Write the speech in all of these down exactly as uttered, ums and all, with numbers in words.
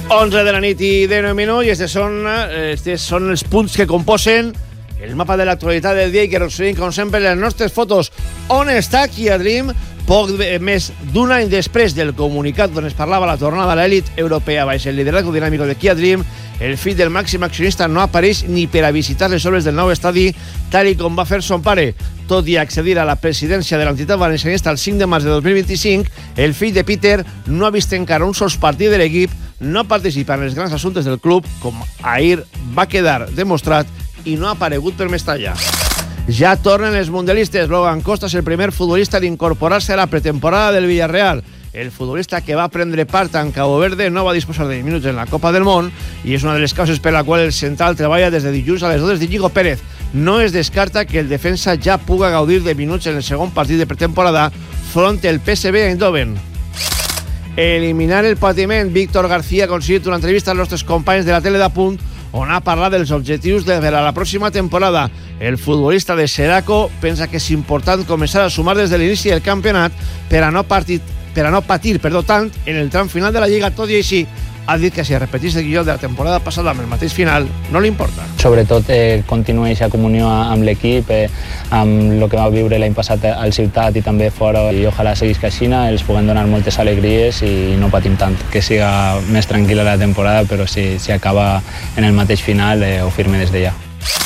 onze de la nit i dinou minuts, i aquests són, estes són els punts que composen el mapa de l'actualitat del dia i que resumim, com sempre, les nostres fotos. On està Kia Dream? Poc més d'un any després del comunicat on es parlava la tornada a l'elit europea baix el lideratge dinàmic de Kia Dream, el fill del màxim accionista no apareix ni per a visitar les obres del nou estadi, tal i com va fer son pare. Tot i accedir a la presidència de l'entitat valencianista el cinc de març de dos mil vint-i-cinc, el fill de Peter no ha vist encara un sols partit de l'equip, no participa en els grans assumptes del club, com ahir va quedar demostrat, i no ha aparegut per Mestalla. Ja tornen els mundialistes. Logan Costa és el primer futbolista d'incorporar-se a la pretemporada del Villarreal. El futbolista que va prendre part en Cabo Verde no va disposar de minuts en la Copa del Món i és una de les causes per la qual el central treballa des de dilluns a les dones d'Iñigo Pérez. No es descarta que el defensa ja puga gaudir de minuts en el segon partit de pretemporada front al P S V Eindhoven. Eliminar el patiment. Víctor García ha aconseguit una entrevista als nostres companys de la tele d'Apunt on ha parlat dels objectius de per a la pròxima temporada. El futbolista de Seraco pensa que és important començar a sumar des de l'inici del campionat per a no, partit, per a no patir perdó, tant en el tram final de la Lliga. Tot i així, ha dit que si repetís el guió de la temporada passada amb el mateix final, no li importa. Sobretot eh, continua aquesta comunió amb l'equip, eh, amb el que va viure l'any passat al Ciutat i també fora, i ojalà seguisca així, els puguem donar moltes alegries i no patim tant. Que siga més tranquil·la la temporada, però si, si acaba en el mateix final, eh, ho firme des de ja.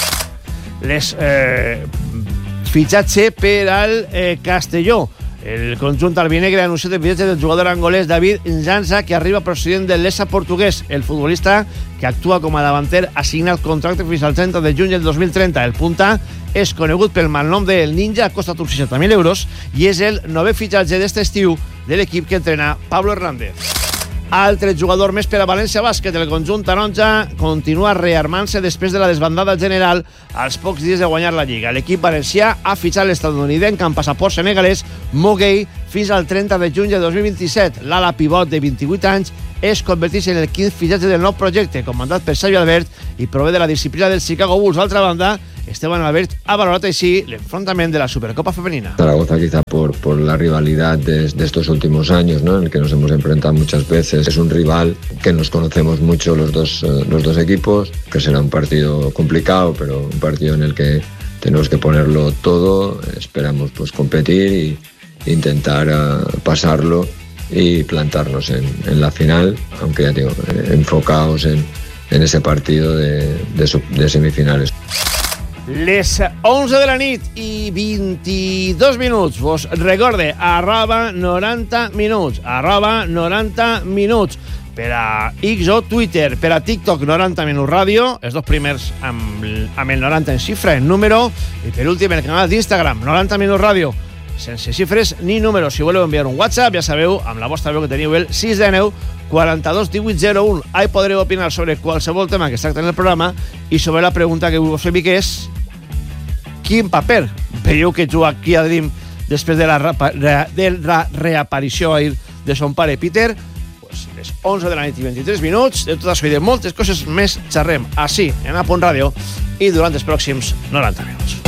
Les eh, fitxatge per al eh, Castelló. El conjunt albinegre ha anunciat el fitxatge del jugador angolès David Njanza, que arriba procedent del Lessa portuguès. El futbolista, que actua com a davanter, ha signat contracte fins al trenta de juny del dos mil trenta. El punta és conegut pel malnom del Ninja, ha costat uns seixanta mil euros i és el novè fitxatge d'este estiu de l'equip que entrena Pablo Hernández. Altre jugador més per a València Bàsquet. El conjunt taronja continua rearmant-se després de la desbandada general als pocs dies de guanyar la Lliga. L'equip valencià ha fitxat l'estadounidenc amb passaport senegalès Mo Gueye fins al trenta de juny de dos mil vint-i-set. L'ala pivot de vint-i-vuit anys es converteix en el quinze fitxatge del nou projecte, comandat per Xavi Albert, i prové de la disciplina del Chicago Bulls. D'altra banda, Esteban Albert ha valorat així l'enfrontamiento de la Supercopa Femenina. Zaragoza, quizá por, por la rivalidad de, de estos últimos años, ¿no?, en el que nos hemos enfrentado muchas veces. Es un rival que nos conocemos mucho los dos, eh, los dos equipos, que será un partido complicado, pero un partido en el que tenemos que ponerlo todo. Esperamos pues competir e intentar uh, pasarlo y plantarnos en, en la final, aunque ya digo, eh, enfocados en, en ese partido de, de, de semifinales. Les onze de la nit i vint-i-dos minuts. Vos recorde, arroba noranta minuts. Arroba noranta minuts. Per a X o Twitter, per a TikTok, noranta minuts ràdio. Els dos primers amb, amb el noranta en xifra, en número. I per últim, el canal d'Instagram, noranta minuts ràdio. Sense xifres ni números. Si voleu enviar un WhatsApp, ja sabeu, amb la vostra veu que teniu el sis de nou quaranta-dos divuit zero un. Ahí podreu opinar sobre qualsevol tema que es tracta en el programa i sobre la pregunta que vos fem, que és: quin paper veieu que juga Kia Dream després de la, de la reaparició ahir de son pare Peter? Pues les onze de la nit i vint-i-tres minuts. De tot això i de moltes coses més xerrem així, en A Punt Ràdio, i durant els pròxims noranta minuts.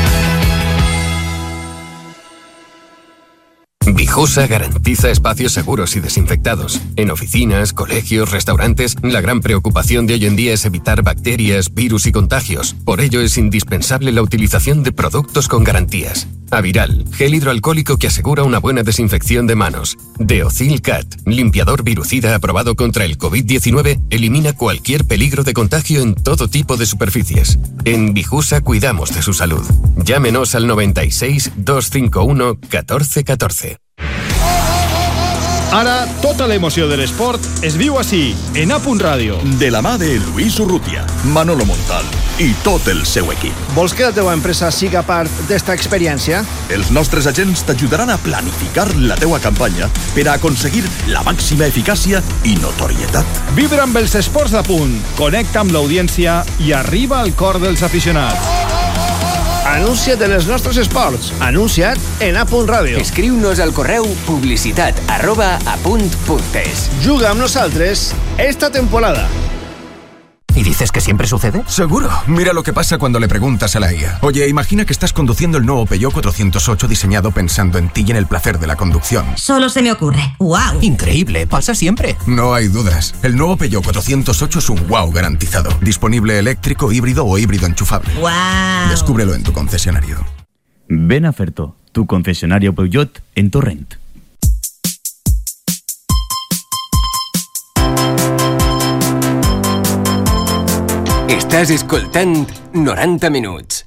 Vijosa garantiza espacios seguros y desinfectados. En oficinas, colegios, restaurantes, la gran preocupación de hoy en día es evitar bacterias, virus y contagios. Por ello es indispensable la utilización de productos con garantías. Aviral, gel hidroalcohólico que asegura una buena desinfección de manos. Deocil Cat, limpiador virucida aprobado contra el covid diecinueve, elimina cualquier peligro de contagio en todo tipo de superficies. En Vijusa cuidamos de su salud. Llámenos al noventa y seis, doscientos cincuenta y uno, catorce catorce. Ara, tota l'emoció de l'esport es viu així, en A Punt Ràdio. De la mà de Luis Urrutia, Manolo Montal i tot el seu equip. Vols que la teva empresa siga part d'esta experiència? Els nostres agents t'ajudaran a planificar la teua campanya per a aconseguir la màxima eficàcia i notorietat. Vibra amb els esports d'A Punt, connecta amb l'audiència i arriba al cor dels aficionats. Anuncia't en els nostres esports. Anuncia't en A Punt Ràdio. Escriu-nos al correu publicitat arroba apunt punt es. Juga amb nosaltres esta temporada. ¿Y dices que siempre sucede? Seguro. Mira lo que pasa cuando le preguntas a la I A. Oye, imagina que estás conduciendo el nuevo Peugeot cuatrocientos ocho diseñado pensando en ti y en el placer de la conducción. Solo se me ocurre. ¡Wow! Increíble, pasa siempre. No hay dudas. El nuevo Peugeot cuatrocientos ocho es un wow garantizado. Disponible eléctrico, híbrido o híbrido enchufable. ¡Wow! Descúbrelo en tu concesionario. Ven a Ferto, tu concesionario Peugeot en Torrent. Estàs escoltant noranta minuts.